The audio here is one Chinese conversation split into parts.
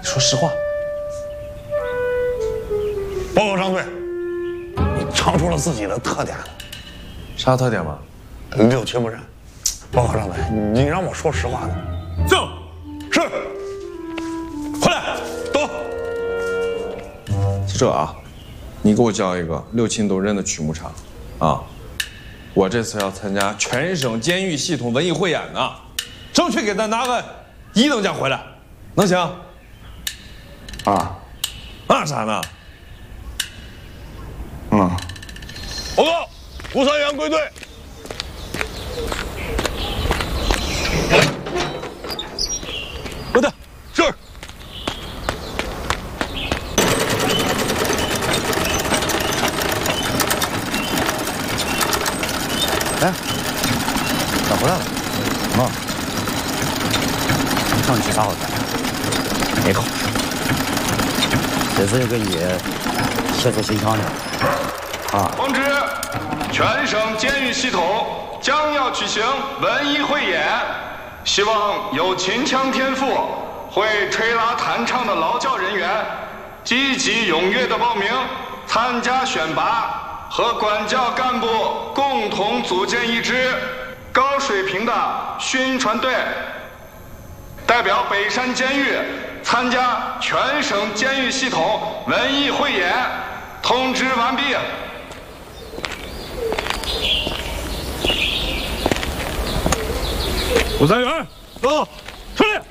说实话。 报告上队，你唱出了自己的特点。 啥特点嘛？ 六亲不认。报告上队，你让我说实话的。 走。 是。回来，走。 是这啊，你给我叫一个六亲都认的曲目场，啊，我这次要参加全省监狱系统文艺汇演呢，争取给咱拿个1等奖回来，能行？ 啊， 啥呢？ 报告，吴三元归队。 我的是。 哎，咋回来了？上去啥好看？没考试，这次就给你写出形象的。 通知，全省监狱系统将要举行文艺汇演，希望有秦腔天赋、会吹拉弹唱的劳教人员，积极踊跃的报名参加选拔，和管教干部共同组建一支高水平的宣传队，代表北山监狱参加全省监狱系统文艺汇演。通知完毕。 吴三元，走，出来！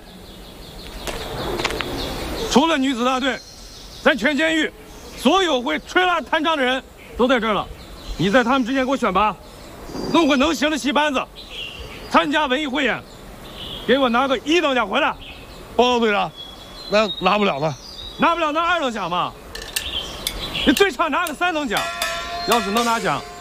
除了女子大队，咱全监狱所有会吹拉弹唱的人都在这儿了。你在他们之间给我选拔，弄个能行的戏班子，参加文艺汇演，给我拿个1等奖回来。 报告队长，那拿不了呢。 拿不了拿2等奖嘛。你最差拿个3等奖，要是能拿奖。